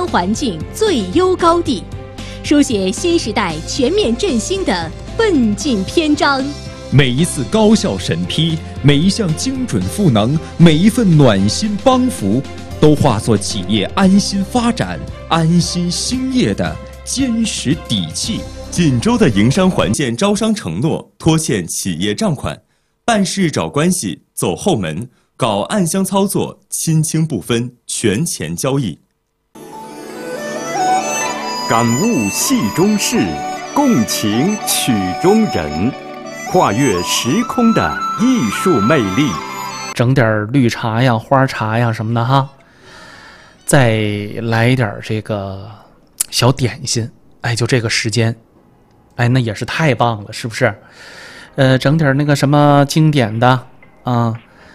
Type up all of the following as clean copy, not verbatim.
环境最优高地，书写新时代全面振兴的奋进篇章。 每一次高效审批，每一项精准赋能，每一份暖心帮扶，都化作企业安心发展、安心兴业的坚实底气。 锦州的营商环境招商承诺，拖欠企业账款，办事找关系，走后门，搞暗箱操作，亲轻不分，权钱交易。 感悟戏中事，共情曲中人，跨越时空的艺术魅力。 整点绿茶呀、花茶呀什么的哈，再来点这个小点心，哎，就这个时间，哎，那也是太棒了，是不是？整点那个什么经典的啊，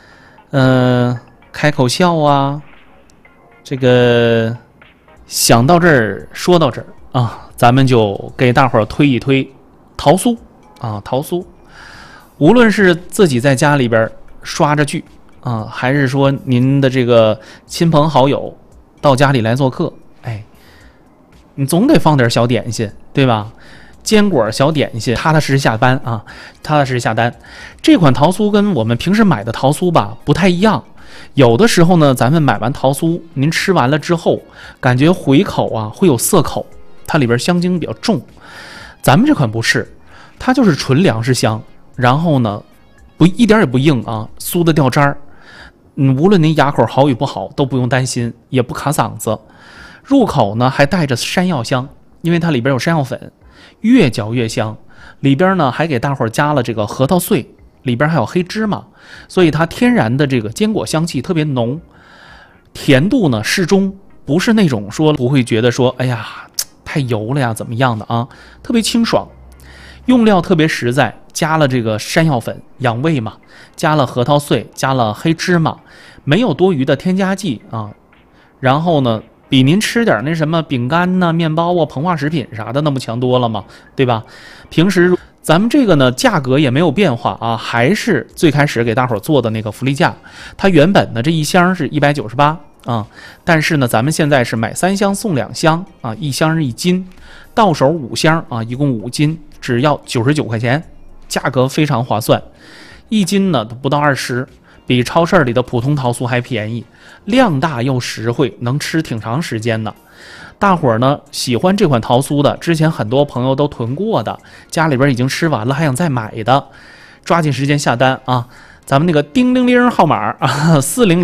开口笑啊，这个想到这儿说到这儿啊，咱们就给大伙儿推一推桃酥啊，桃酥，无论是自己在家里边刷着剧啊，还是说您的这个亲朋好友到家里来做客，哎，你总得放点小点心，对吧？坚果小点心，踏踏实实下单啊，踏踏实实下单。这款桃酥跟我们平时买的桃酥吧不太一样，有的时候呢，咱们买完桃酥，您吃完了之后，感觉回口啊会有涩口，它里边香精比较重。咱们这款不是，它就是纯粮食香，然后呢，一点也不硬啊，酥的掉渣儿。无论您牙口好与不好都不用担心，也不卡嗓子。入口呢还带着山药香，因为它里边有山药粉。越嚼越香，里边呢还给大伙儿加了这个核桃碎，里边还有黑芝麻，所以它天然的这个坚果香气特别浓，甜度呢适中，不是那种说不会觉得说哎呀太油了呀怎么样的啊，特别清爽。用料特别实在，加了这个山药粉养胃嘛，加了核桃碎，加了黑芝麻，没有多余的添加剂啊。然后呢比您吃点那什么饼干呐、面包啊、膨化食品啥的那不强多了吗？对吧？平时咱们这个呢价格也没有变化啊，还是最开始给大伙儿做的那个福利价。它原本呢这一箱是198啊，但是呢咱们现在是买3箱送2箱啊，一箱是1斤，到手5箱啊，一共5斤，只要99块钱，价格非常划算。1斤呢不到20。比超市里的普通桃酥还便宜，量大又实惠，能吃挺长时间呢。大伙儿呢喜欢这款桃酥的，之前很多朋友都囤过的，家里边已经吃完了还想再买的，抓紧时间下单啊！咱们那个叮铃铃号码啊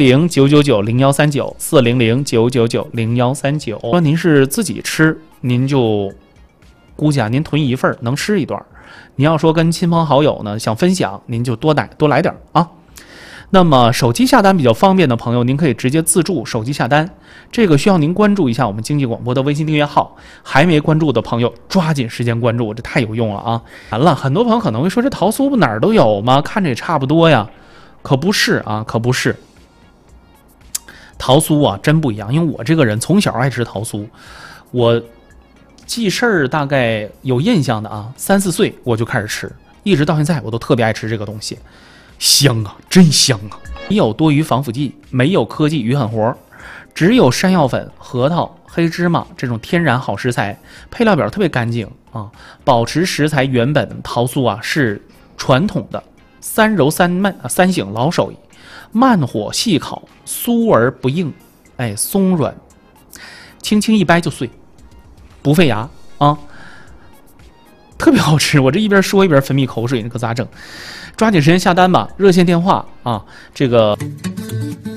，400-999-0139，400-999-0139。说您是自己吃，您就估计啊，您囤一份能吃一段；您要说跟亲朋好友呢想分享，您就多来点啊。那么手机下单比较方便的朋友，您可以直接自助手机下单，这个需要您关注一下我们经济广播的微信订阅号。还没关注的朋友，抓紧时间关注，这太有用了啊！完了，很多朋友可能会说，这桃酥不哪儿都有吗？看着也差不多呀，可不是啊，可不是。桃酥啊，真不一样，因为我这个人从小爱吃桃酥，我记事儿大概有印象的啊，3、4岁我就开始吃，一直到现在我都特别爱吃这个东西。香啊，真香啊！没有多余防腐剂，没有科技鱼狠活，只有山药粉、核桃、黑芝麻这种天然好食材，配料表特别干净啊，保持食材原本。桃酥啊是传统的3揉3焖3醒老手艺，慢火细烤，酥而不硬，哎，松软，轻轻一掰就碎，不费牙啊，特别好吃。我这一边说一边分泌口水，那可咋整？抓紧时间下单吧，热线电话啊，这个